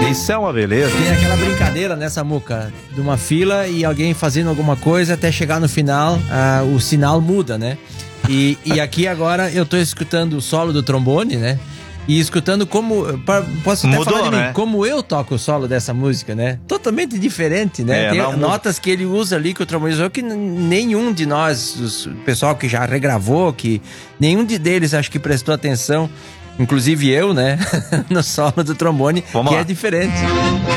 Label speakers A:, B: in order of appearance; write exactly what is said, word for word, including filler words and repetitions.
A: Isso é uma beleza.
B: Tem aquela brincadeira nessa muca, de uma fila e alguém fazendo alguma coisa até chegar no final, ah, o sinal muda, né? E, e aqui agora eu tô escutando o solo do trombone, né? E escutando como... Posso até
A: Mudou,
B: falar de mim,
A: né?
B: como eu toco o solo dessa música, né? Totalmente diferente, né?
A: É,
B: Tem
A: não,
B: notas que ele usa ali, que o trombonista, que nenhum de nós, os- o pessoal que já regravou, que nenhum de deles acho que prestou atenção, inclusive eu, né? No solo do trombone,
A: Vamos
B: que
A: lá.
B: é diferente.